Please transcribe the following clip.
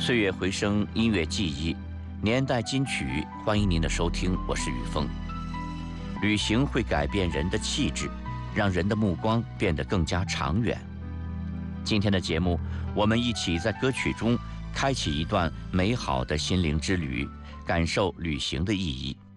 岁月回声，音乐记忆，年代金曲，欢迎您的收听，我是雨峰。旅行会改变人的气质，让人的目光变得更加长远。今天的节目，我们一起在歌曲中开启一段美好的心灵之旅，感受旅行的意义。